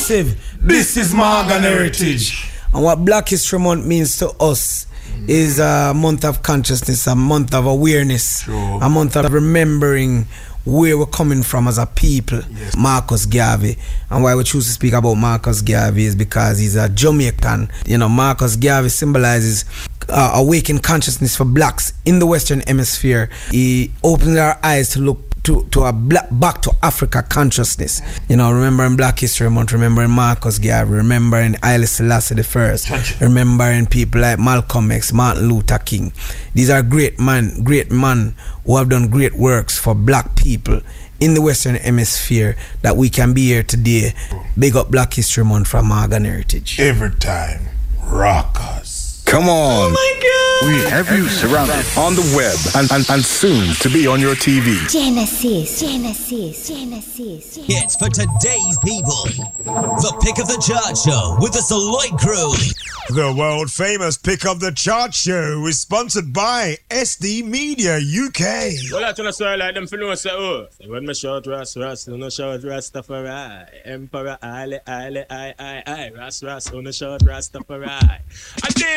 Massive, this is Morgan Heritage. And what Black History Month means to us is a month of consciousness, a month of awareness, a month of remembering where we're coming from as a people. Yes. Marcus Garvey. And why we choose to speak about Marcus Garvey is because he's a Jamaican. You know, Marcus Garvey symbolizes awakened consciousness for blacks in the Western Hemisphere. He opened our eyes to look to a back to Africa consciousness. You know, remembering Black History Month, remembering Marcus Garvey, remembering Haile Selassie I, remembering people like Malcolm X, Martin Luther King. These are great men who have done great works for black people in the Western Hemisphere, that we can be here today. Big up Black History Month from Morgan Heritage. Every time, rockers. Come on. Oh my God. We have you surrounded on the web and soon to be on your TV. Genesis. It's for today's people. The Pick of the Chart Show with the Saloy Crew. The world famous Pick of the Chart Show is sponsored by SD Media UK. Well, I tell us like them for no say, oh. When me shout Ras, no shout Rastafari. Emperor, I, Ras, no shout Rastafari.